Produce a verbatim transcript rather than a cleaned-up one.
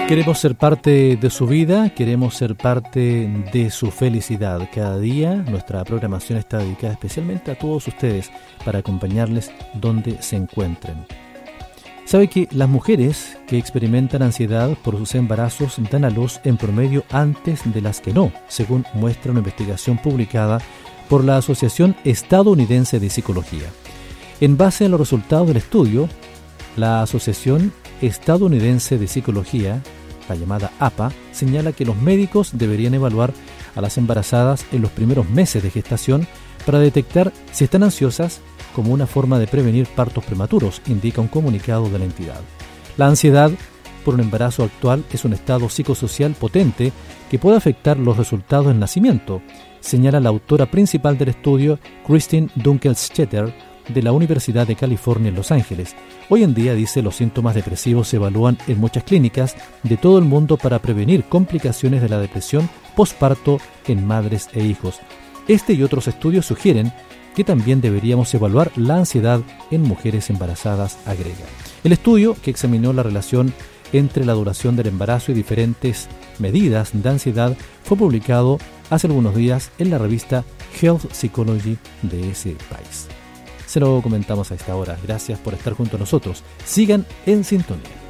Queremos ser parte de su vida, queremos ser parte de su felicidad. Cada día nuestra programación está dedicada especialmente a todos ustedes para acompañarles donde se encuentren. ¿Sabe que las mujeres que experimentan ansiedad por sus embarazos dan a luz en promedio antes de las que no, según muestra una investigación publicada por la Asociación Estadounidense de Psicología? En base a los resultados del estudio, la Asociación Estadounidense de Psicología, la llamada A P A, señala que los médicos deberían evaluar a las embarazadas en los primeros meses de gestación para detectar si están ansiosas, como una forma de prevenir partos prematuros, indica un comunicado de la entidad. La ansiedad por un embarazo actual es un estado psicosocial potente que puede afectar los resultados del nacimiento, señala la autora principal del estudio, Christine Dunkelstetter, de la Universidad de California en Los Ángeles. Hoy en día, dice, los síntomas depresivos se evalúan en muchas clínicas de todo el mundo para prevenir complicaciones de la depresión posparto en madres e hijos. Este y otros estudios sugieren que también deberíamos evaluar la ansiedad en mujeres embarazadas, agrega. El estudio, que examinó la relación entre la duración del embarazo y diferentes medidas de ansiedad, fue publicado hace algunos días en la revista Health Psychology de ese país. Se lo comentamos a esta hora. Gracias por estar junto a nosotros. Sigan en sintonía.